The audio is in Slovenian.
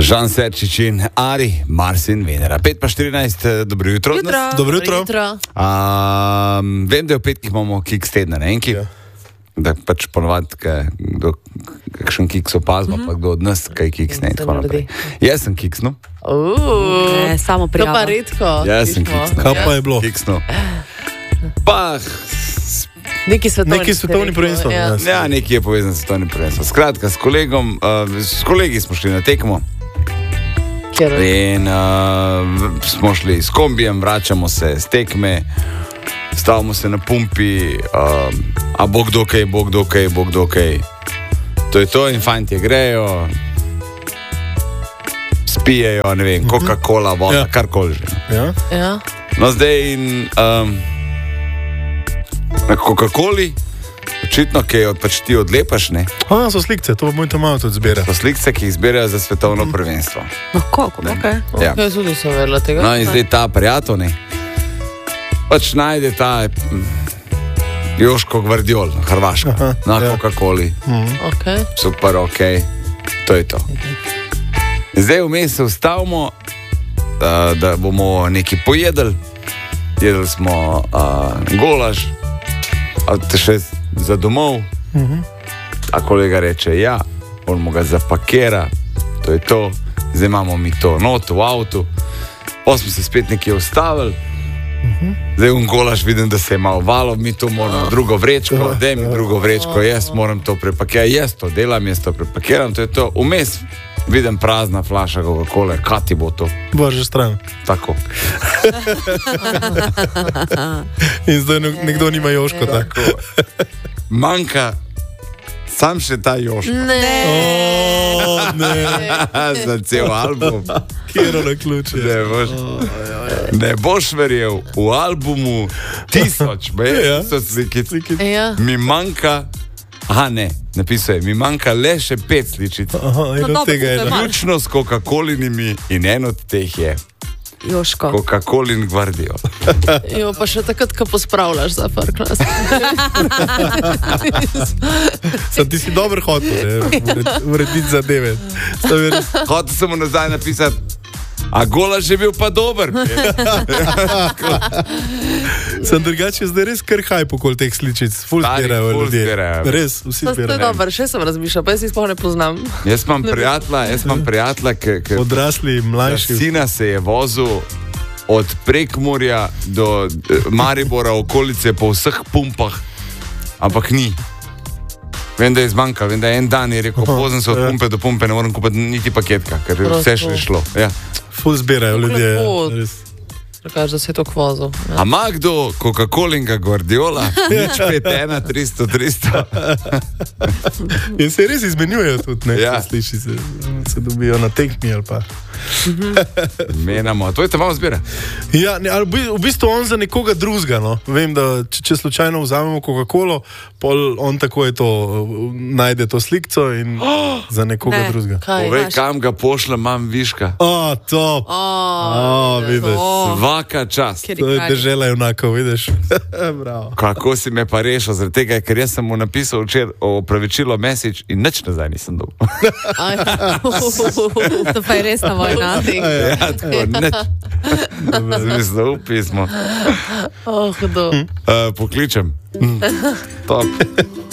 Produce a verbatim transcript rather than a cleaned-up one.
Žan Serčič in Ari, Mars in Venera. pet pa štirinajst, dobro jutro. Jutro. Dobro jutro. jutro. A, vem, da v petkih imamo kiks tedna, ne enki? Ja. Da pač ponovadi, kdo kakšen kiks opazma, mm-hmm. pa kdo od nas kaj kiks ne. Jaz sem kiksno. Uh, ne, samo to pa prijava. redko. Jaz sem kiksno. Kaj pa je bilo? Kiksno. Pa, Neki svetovni, Neki svetovni prvenstvo. Ja. ja, nekaj je povezan s svetovnim prvenstvom. Skratka, s kolegom, uh, s kolegi smo šli na tekmo. Kjer? In uh, smo šli s kombijem, vračamo se s tekme, stavimo se na pumpi, uh, a bog dokaj, bog dokaj, bog dokaj. To je to in fantje grejo, spijejo, ne vem, Coca-Cola, voda, ja. Karkoli že. Ja? Ja. No zdaj in um, na Coca-Coli, očitno, ki jo pač ti odlepaš, ne? A, so slikce, to bomo malo tudi zbirati. So slikce, ki jih zbirajo za svetovno prvenstvo. No, kako, okej. Ja. Okay, tudi sem verila tega. No in zdaj ta prijatelj, ne, pač najde ta mm, Joško Gvardiol, Hrvaška, Aha, na ja. Coca-Coli. Okay. Super, ok, to je to. Zdaj vmes se ustavimo, da, da bomo nekaj pojedli. Jedli smo uh, golaž, a te še za domov. Uh-huh. A kolega reče, ja, moramo ga zapakira, to je to. Zdaj imamo mi to not v avtu. Pa smo se spet nekje ustavili. Uh-huh. Zdaj v golaž vidim, da se je malo valo, mi to moramo drugo vrečko, daj mi drugo vrečko, jaz moram to prepakirati, jaz to delam, jaz to prepakiram, to je to. Vmes vidim prazna flaša Coca-Cole, kaj ti bo to? Bože stran. Tako. In zdaj nekdo nima Joško, tako. Manjka sam še ta Joško. Ne. O, ne. Za cel album. Kjero na ključe. Ne boš, ne boš verjel, v albumu tisoč, be, Ja. tisoč slikic. Ja. Mi manjka, aha ne, napisuje, mi manjka le še pet sličic. Aha, in No, od dobro, tega je to je ena. malo. Vključno s Coca-Colinimi in en od teh je Joško. Coca-Colin Gvardiol. Jo, pa še takrat, ko pospravljaš za parklas. Sam ti si dober hotel, ne, ured- urediti zadeve. Sta ver- Hotel sem mu nazaj napisati, a golaž je bil pa dober. Sem drugače zdaj res kar hajp okoli teh sličic. Ful Stari, zbirajo ful ljudje. zbirajo. Res, vsi To je zbirajo. dobro, še sem razmišljala, pa jaz jih sploh ne poznam. Jaz imam prijatelja, jaz imam prijatelja, ki Odrasli, mlajši. sina se je vozil od Prekmurja do eh, Maribora, okolice po vseh pumpah, ampak ni. Vem, da je zmanjkal, vem, da je en dan je rekel, Aha, pozem se od ja. pumpe do pumpe, ne morem kupiti niti paketka, ker je Prosto. vse še šlo. Ja. Ful zbirajo ljudje. Lepo. Res. Rekaš, da se je to kvozil. Ja. A ima kdo Coca-Colinga Guardiola? Nič pet ena, tristo, tristo. In se res izmenjujejo tudi, ne? Ja. Ja. Sliši se, se dobijo na tekmi ali pa. Menamo, to je te malo zbira. Ja, ne, ali v bi- v bistvu on za nekoga drugega, no. Vem, da če, če slučajno vzamemo Coca-Colo, pol on tako je to, uh, najde to slikco in za nekoga Ne. drugega. Kaj? Povej, kam ga pošljem, imam viška. O, top! O, O, vidiš. Svaka čast. Kjer To je kralj. dežela junakov, vidiš. Bravo. Kako si me pa rešil, zaradi tega, ker jaz sem mu napisal včeraj opravičilo message in nič nazaj nisem dobil. Aj. To pa je resna vojna. Ja, tako, nič. Zmislil pismo. Oh, hudo. Uh, pokličem. Top.